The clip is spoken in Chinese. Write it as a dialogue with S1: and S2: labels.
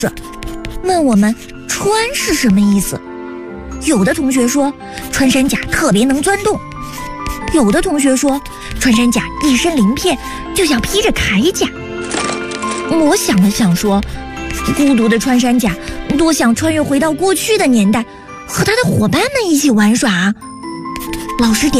S1: 问我们穿是什么意思。有的同学说穿山甲特别能钻洞，有的同学说穿山甲一身鳞片，就像披着铠甲。我想了想说，孤独的穿山甲多想穿越回到过去的年代，和他的伙伴们一起玩耍啊。老师点